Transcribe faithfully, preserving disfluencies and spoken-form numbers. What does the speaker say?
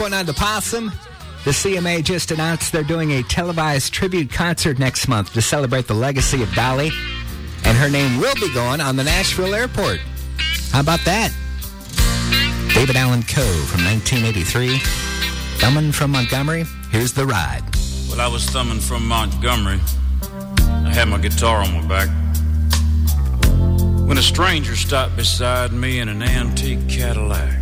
Going on to Possum, the C M A just announced they're doing a televised tribute concert next month to celebrate the legacy of Dolly, and her name will be going on the Nashville airport. How about that? David Allan Coe from nineteen eighty-three, thumbing from Montgomery. Here's The Ride. Well, I was thumbing from Montgomery. I had my guitar on my back when a stranger stopped beside me in an antique Cadillac.